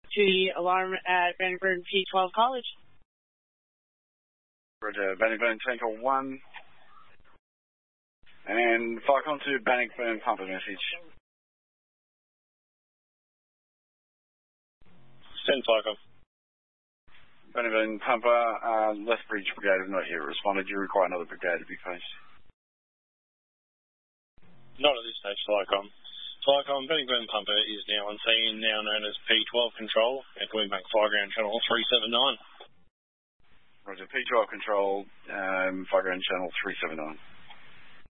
to the alarm at Bannockburn P12 College. Roger, Bannockburn Tanker 1. And Falcon to Bannockburn Pumper message. Send Falcon. Bannockburn Pumper, Lethbridge Brigade have not yet responded. You require another brigade to be placed. Not at this stage, Falcon. Falcon, Bannockburn Pumper is now on scene, now known as P12 Control, at Wingbank Fireground Channel 379. Roger, P12 Control, Fireground Channel 379.